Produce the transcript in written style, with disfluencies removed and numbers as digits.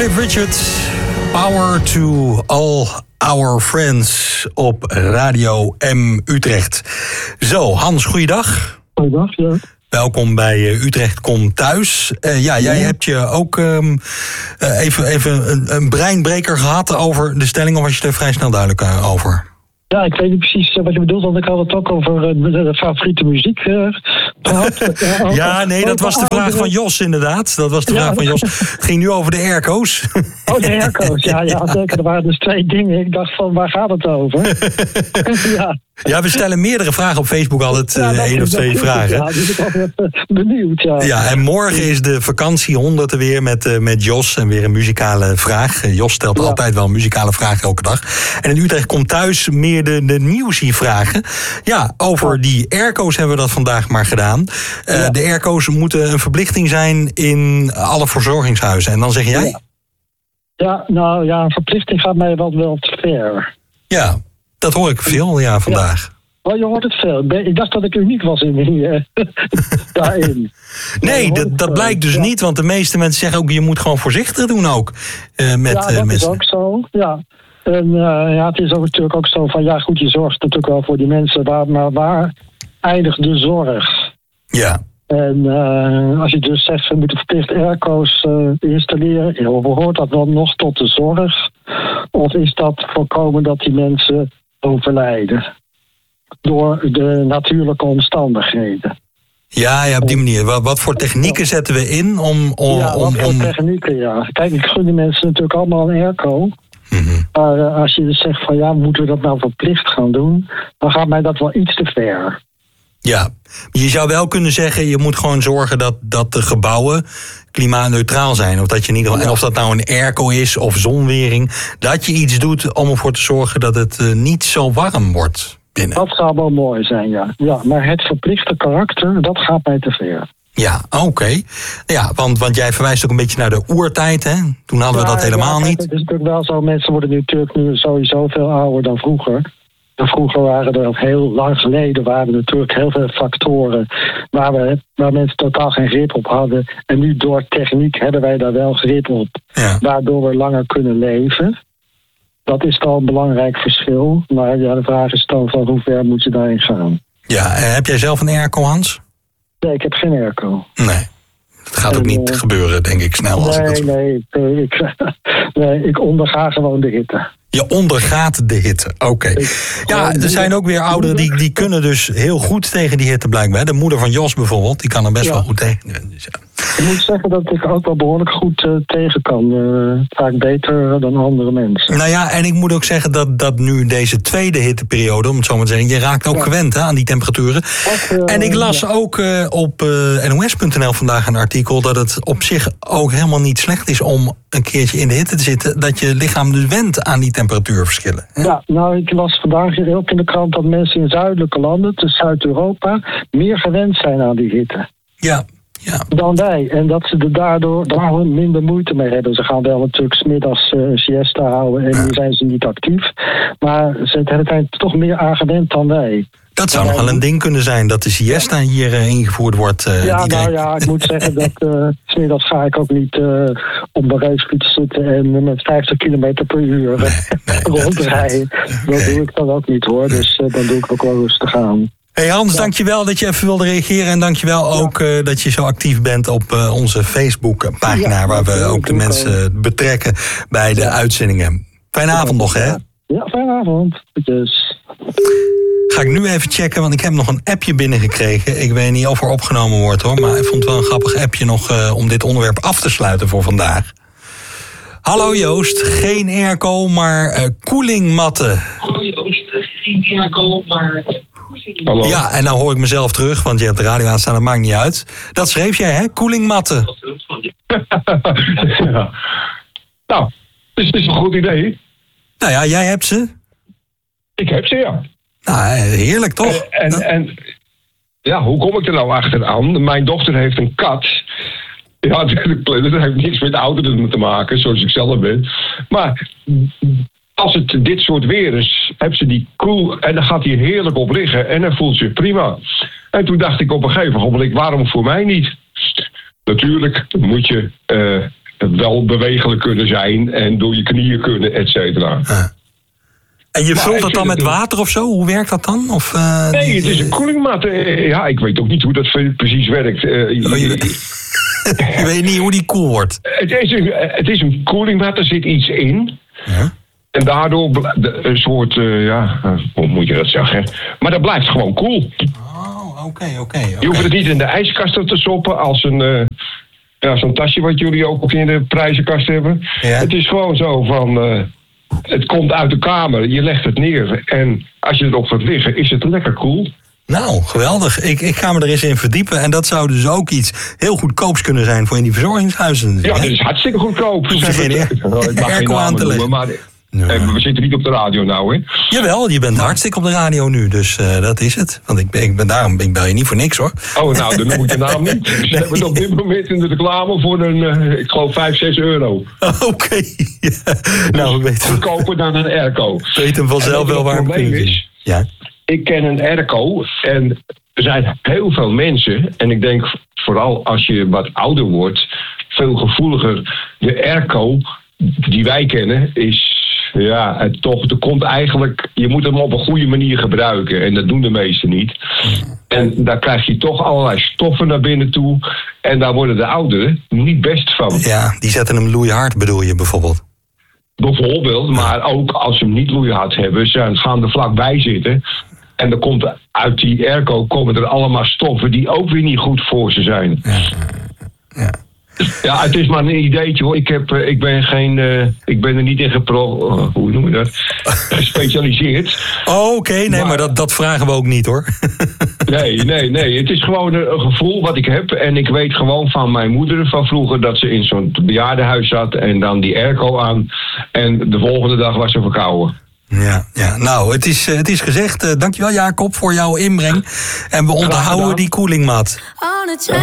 Cliff Richard, Power to All Our Friends op Radio M Utrecht. Zo, Hans, goeiedag. Goeiedag, ja. Welkom bij Utrecht Kom Thuis. Jij hebt je ook even een breinbreker gehad over de stelling, of was je er vrij snel duidelijk over? Ja, ik weet niet precies wat je bedoelt, want ik had het ook over de favoriete muziek gehad. Ja, nee, dat was de vraag van Jos inderdaad. Dat was de vraag van Jos. Het ging nu over de airco's. Oh, de airco's, ja, zeker. Er waren dus 2 dingen. Ik dacht van, waar gaat het over? Ja, we stellen meerdere vragen op Facebook altijd, 1 of 2 vragen. Ja, dus ik ben even benieuwd, Ja, en morgen is de vakantiehonderd er weer met Jos en weer een muzikale vraag. Jos stelt altijd wel een muzikale vraag elke dag. En in Utrecht Komt Thuis meer de nieuwsvragen. Ja, over die airco's hebben we dat vandaag maar gedaan. De airco's moeten een verplichting zijn in alle verzorgingshuizen. En dan zeg jij? Ja, nou ja, een verplichting gaat mij wel te ver. Ja, dat hoor ik veel vandaag. Oh, je hoort het veel. Ik dacht dat ik uniek was daarin. Nee, dat blijkt dus niet. Want de meeste mensen zeggen ook, je moet gewoon voorzichtig doen ook. Met dat mensen. Is ook zo, ja. En het is ook natuurlijk ook zo van, ja goed, je zorgt natuurlijk wel voor die mensen. Maar waar eindigt de zorg? Ja. En als je dus zegt, we moeten verplicht airco's installeren, hoort dat dan nog tot de zorg? Of is dat voorkomen dat die mensen overlijden door de natuurlijke omstandigheden? Ja, op die manier. Wat voor technieken zetten we in om... wat voor technieken, ja. Kijk, ik gun die mensen natuurlijk allemaal een airco. Mm-hmm. Maar als je dus zegt van, moeten we dat nou verplicht gaan doen, dan gaat mij dat wel iets te ver. Ja, je zou wel kunnen zeggen, je moet gewoon zorgen dat de gebouwen klimaatneutraal zijn. Of dat je in ieder geval, en of dat nou een airco is of zonwering, dat je iets doet om ervoor te zorgen dat het niet zo warm wordt binnen. Dat zou wel mooi zijn, ja. Maar het verplichte karakter, dat gaat mij te ver. Ja, oké. Ja, want jij verwijst ook een beetje naar de oertijd, hè? Toen hadden we dat helemaal niet. Het is natuurlijk wel zo, mensen worden natuurlijk nu sowieso veel ouder dan vroeger. En vroeger waren er, heel lang geleden, waren er natuurlijk heel veel factoren waar mensen totaal geen grip op hadden. En nu door techniek hebben wij daar wel grip op. Ja. Waardoor we langer kunnen leven. Dat is wel een belangrijk verschil. Maar de vraag is dan van hoe ver moet je daarin gaan. Ja, heb jij zelf een airco, Hans? Nee, ik heb geen airco. Nee. Dat gaat ook niet gebeuren, denk ik, snel. Ik onderga gewoon de hitte. Je ondergaat de hitte, oké. Ja, er zijn ook weer ouderen die kunnen dus heel goed tegen die hitte blijkbaar. De moeder van Jos bijvoorbeeld, die kan er best wel goed tegen. Dus ik moet zeggen dat ik ook wel behoorlijk goed tegen kan. Vaak beter dan andere mensen. Nou ja, en ik moet ook zeggen dat nu deze tweede hitteperiode, om het zo maar te zeggen, je raakt ook gewend aan die temperaturen. En ik las ook op NOS.nl vandaag een artikel dat het op zich ook helemaal niet slecht is om een keertje in de hitte te zitten, dat je lichaam dus wendt aan die temperatuurverschillen. Hè? Ja, nou, ik las vandaag ook in de krant dat mensen in zuidelijke landen, dus Zuid-Europa, meer gewend zijn aan die hitte. Ja. Dan wij. En dat ze er daardoor minder moeite mee hebben. Ze gaan wel natuurlijk 's middags een siesta houden en nu zijn ze niet actief. Maar ze zijn toch meer aangewend dan wij. Dat zou nog wel een ding kunnen zijn, dat de siesta hier ingevoerd wordt. Ik moet zeggen dat 's middags ga ik ook niet op mijn racefiets zitten en met 50 km per uur rondrijden. Dat doe ik dan ook niet, hoor. Dus dan doe ik ook wel rustig aan. Hey Hans, dankjewel dat je even wilde reageren. En dankjewel ook dat je zo actief bent op onze Facebookpagina, waar we ook de mensen betrekken bij de uitzendingen. Fijne avond nog, hè? Ja, fijne avond. Goedjes. Ga ik nu even checken, want ik heb nog een appje binnengekregen. Ik weet niet of er opgenomen wordt, hoor. Maar ik vond het wel een grappig appje nog om dit onderwerp af te sluiten voor vandaag. Hallo Joost, geen airco, maar koelingmatten. Hallo Joost, geen airco, maar... Hallo. Ja, en nou hoor ik mezelf terug, want je hebt de radio aanstaan, dat maakt niet uit. Dat schreef jij, hè? Koelingmatten. Ja. Nou, het is een goed idee. Nou ja, jij hebt ze. Ik heb ze, ja. Nou, heerlijk toch? En hoe kom ik er nou achteraan? Mijn dochter heeft een kat. Ja, dat heeft niks met ouderen te maken, zoals ik zelf ben. Maar als het dit soort weer is, heeft ze die koel en dan gaat hij heerlijk op liggen en dan voelt ze prima. En toen dacht ik op een gegeven moment, waarom voor mij niet? Natuurlijk moet je wel bewegelijk kunnen zijn en door je knieën kunnen, et cetera. En je vult dat dan met water of zo? Hoe werkt dat dan? Of, nee, het is een koelingmat. Ja, ik weet ook niet hoe dat precies werkt. Je weet niet hoe die koel wordt. Het is een koelingmat, er zit iets in. Ja. En daardoor een soort, hoe moet je dat zeggen? Maar dat blijft gewoon koel. Oh, oké. Je hoeft het niet in de ijskast te stoppen als zo'n tasje wat jullie ook in de prijzenkast hebben. Ja. Het is gewoon zo van, het komt uit de kamer, je legt het neer. En als je erop gaat liggen, is het lekker koel. Nou, geweldig. Ik ga me er eens in verdiepen. En dat zou dus ook iets heel goedkoops kunnen zijn voor in die verzorgingshuizen. Ja, dat is hartstikke goedkoop. Hoef je geen airco aan te leggen. Maar we zitten niet op de radio nou, hè? Jawel, je bent hartstikke op de radio nu. Dus dat is het. Want ik bel je niet voor niks, hoor. Oh, nou, dan noem ik je naam niet. Dus we hebben op dit moment in de reclame voor ik geloof 5, 6 euro. Oké. Ja. Nou, we weten goedkoper dan een airco. Weet hem vanzelf wel waar we is. Ja. Ik ken een airco en er zijn heel veel mensen, en ik denk vooral als je wat ouder wordt, veel gevoeliger. De airco die wij kennen is, er komt eigenlijk, je moet hem op een goede manier gebruiken en dat doen de meesten niet. En daar krijg je toch allerlei stoffen naar binnen toe en daar worden de ouderen niet best van. Ja, die zetten hem loeihard, bedoel je bijvoorbeeld? Bijvoorbeeld, maar ook als ze hem niet loeihard hebben, ze gaan er vlakbij zitten. En dan komt uit die airco komen er allemaal stoffen die ook weer niet goed voor ze zijn. Ja, het is maar een ideetje hoor. Ik ben er niet in hoe noem je dat? Gespecialiseerd. Oh, oké. Nee, maar dat vragen we ook niet hoor. Nee. Het is gewoon een gevoel wat ik heb. En ik weet gewoon van mijn moeder van vroeger dat ze in zo'n bejaardenhuis zat en dan die airco aan. En de volgende dag was ze verkouden. Ja. Nou, het is gezegd. Dankjewel Jacob voor jouw inbreng. En we onderhouden die koelingmat.